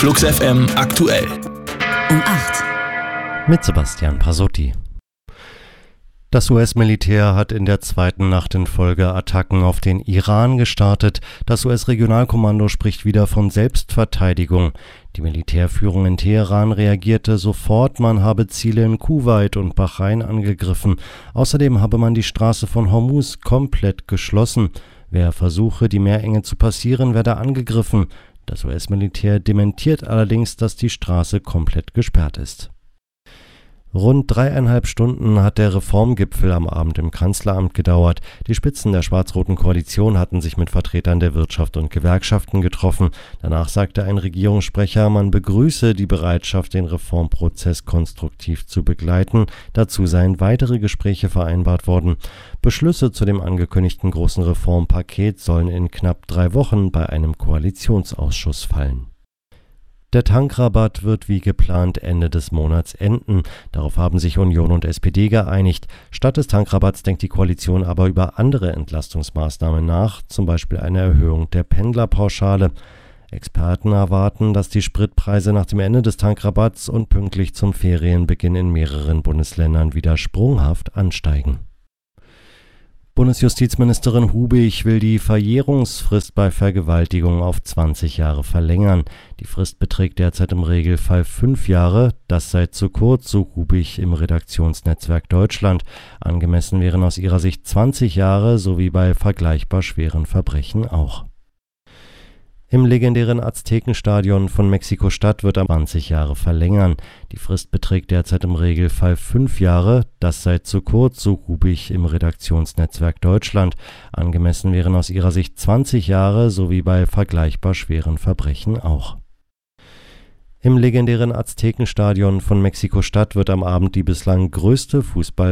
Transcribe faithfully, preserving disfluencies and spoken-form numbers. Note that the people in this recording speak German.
Flux F M aktuell. Um acht. Mit Sebastian Pasotti. Das U S-Militär hat in der zweiten Nacht in Folge Attacken auf den Iran gestartet. Das U S-Regionalkommando spricht wieder von Selbstverteidigung. Die Militärführung in Teheran reagierte sofort, man habe Ziele in Kuwait und Bahrain angegriffen. Außerdem habe man die Straße von Hormuz komplett geschlossen. Wer versuche, die Meerenge zu passieren, werde angegriffen. Das U S-Militär dementiert allerdings, dass die Straße komplett gesperrt ist. Rund dreieinhalb Stunden hat der Reformgipfel am Abend im Kanzleramt gedauert. Die Spitzen der schwarz-roten Koalition hatten sich mit Vertretern der Wirtschaft und Gewerkschaften getroffen. Danach sagte ein Regierungssprecher, man begrüße die Bereitschaft, den Reformprozess konstruktiv zu begleiten. Dazu seien weitere Gespräche vereinbart worden. Beschlüsse zu dem angekündigten großen Reformpaket sollen in knapp drei Wochen bei einem Koalitionsausschuss fallen. Der Tankrabatt wird wie geplant Ende des Monats enden. Darauf haben sich Union und S P D geeinigt. Statt des Tankrabatts denkt die Koalition aber über andere Entlastungsmaßnahmen nach, zum Beispiel eine Erhöhung der Pendlerpauschale. Experten erwarten, dass die Spritpreise nach dem Ende des Tankrabatts und pünktlich zum Ferienbeginn in mehreren Bundesländern wieder sprunghaft ansteigen. Bundesjustizministerin Hubig will die Verjährungsfrist bei Vergewaltigung auf zwanzig Jahre verlängern. Die Frist beträgt derzeit im Regelfall fünf Jahre. Das sei zu kurz, so Hubig im Redaktionsnetzwerk Deutschland. Angemessen wären aus ihrer Sicht zwanzig Jahre, sowie bei vergleichbar schweren Verbrechen auch. Im legendären Aztekenstadion von Mexiko-Stadt wird er zwanzig Jahre verlängern. Die Frist beträgt derzeit im Regelfall fünf Jahre. Das sei zu kurz, so Hubig im Redaktionsnetzwerk Deutschland. Angemessen wären aus ihrer Sicht zwanzig Jahre, sowie bei vergleichbar schweren Verbrechen auch. Im legendären Aztekenstadion von Mexiko-Stadt wird am Abend die bislang größte Fußball